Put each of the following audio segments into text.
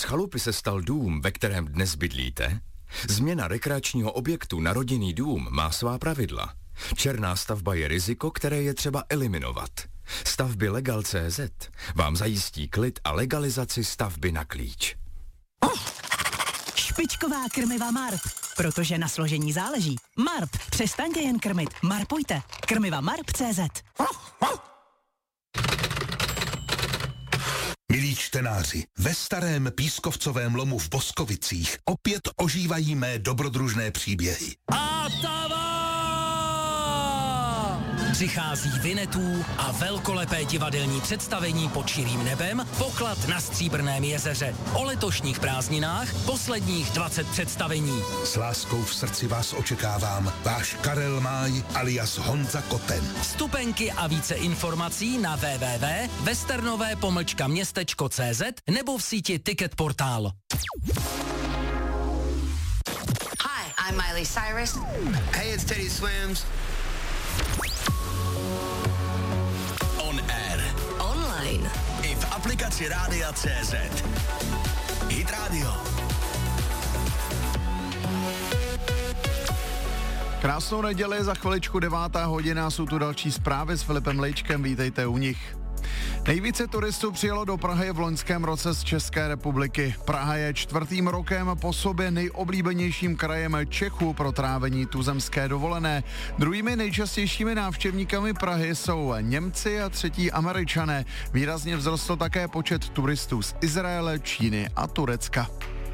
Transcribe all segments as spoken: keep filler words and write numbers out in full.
chalupy se stal dům, ve kterém dnes bydlíte? Změna rekreačního objektu na rodinný dům má svá pravidla. Černá stavba je riziko, které je třeba eliminovat. Stavby Legal tečka cé zet vám zajistí klid a legalizaci stavby na klíč. Špičková krmiva Marp, protože na složení záleží. Marp, přestaňte jen krmit, marpujte. Krmiva Marp tečka cé zet. Milí čtenáři, ve starém pískovcovém lomu v Boskovicích opět ožívají mé dobrodružné příběhy. Atava! Přichází Vinetů a velkolepé divadelní představení pod širým nebem, poklad na Stříbrném jezeře. O letošních prázdninách posledních dvacet představení. S láskou v srdci vás očekávám, váš Karel Máj alias Honza Koten. Vstupenky a více informací na w w w tečka westernové pomlčka městečko tečka cé zet nebo v síti Ticket Portál. Hi, I'm Miley Cyrus. Hey, it's Teddy Swims. On air. Online. I v aplikaci Rádia tečka cé zet. Hit Radio. Krásnou neděli, za chviličku devátá hodina, jsou tu další zprávy s Filipem Lejčkem, vítejte u nich. Nejvíce turistů přijelo do Prahy v loňském roce z České republiky. Praha je čtvrtým rokem po sobě nejoblíbenějším krajem Čechů pro trávení tuzemské dovolené. Druhými nejčastějšími návštěvníkami Prahy jsou Němci a třetí Američané. Výrazně vzrostl také počet turistů z Izraele, Číny a Turecka.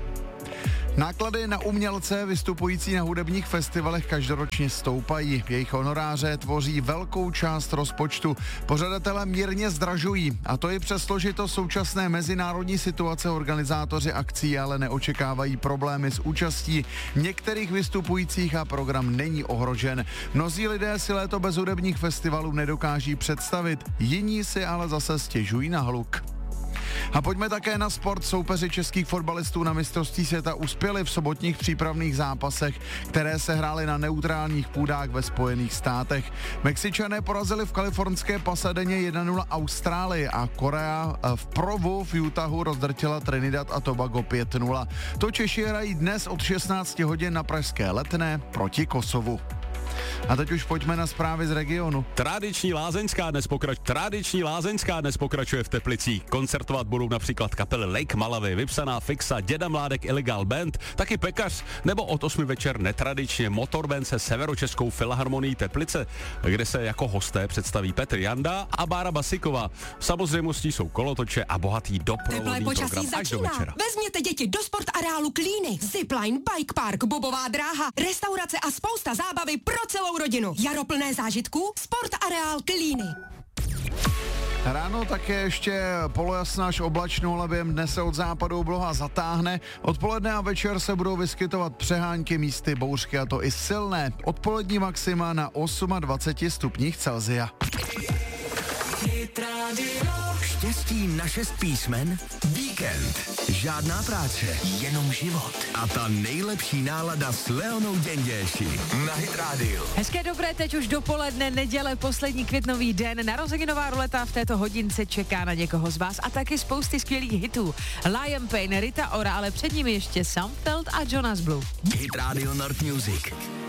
Náklady na umělce vystupující na hudebních festivalech každoročně stoupají. Jejich honoráře tvoří velkou část rozpočtu. Pořadatelé mírně zdražují, a to i přes složitost současné mezinárodní situace. Organizátoři akcí ale neočekávají problémy s účastí některých vystupujících a program není ohrožen. Mnozí lidé si léto bez hudebních festivalů nedokáží představit, jiní si ale zase stěžují na hluk. A pojďme také na sport. Soupeři českých fotbalistů na mistrovství světa uspěli v sobotních přípravných zápasech, které se hrály na neutrálních půdách ve Spojených státech. Mexičané porazili v kalifornské Pasadeně jedna nula Austrálii a Korea v Provu v Utahu rozdrtila Trinidad a Tobago pět nula. To Češi hrají dnes od šestnáct hodin na pražské Letné proti Kosovu. A teď už pojďme na zprávy z regionu. Tradiční lázeňská dnes, pokrač... Tradiční lázeňská dnes pokračuje v Teplicích. Koncertovat budou například kapely Lake Malavy, Vypsaná Fixa, Děda Mládek Illegal Band, taky Pekař, nebo od osmi večer netradičně Motorband se Severočeskou filharmonií Teplice, kde se jako hosté představí Petr Janda a Bára Basiková. Samozřejmostí jsou kolotoče a bohatý doprovodný program až do večera. Vezměte děti do sport areálu Klíny, Zipline, Bike Park, bobová dráha, restaurace a spousta zábavy pro celou rodinu. Jaro plné zážitků, sport areál Klíny. Ráno také ještě polojasná až oblačno, ale během dne se od západu obloha zatáhne. Odpoledne a večer se budou vyskytovat přehánky, místy bouřky, a to i silné. Odpolední maxima na dvacet osm stupních Celsia. Štěstí na šest písmen? Víkend. Žádná práce, jenom život. A ta nejlepší nálada s Leonou Děnděši na Hit Radio. Hezké dobré, teď už dopoledne, neděle, poslední květnový den. Narozeninová ruleta v této hodince čeká na někoho z vás a taky spousty skvělých hitů. Liam Payne, Rita Ora, ale před nimi ještě Sam Feld a Jonas Blue. Hit Radio North Music.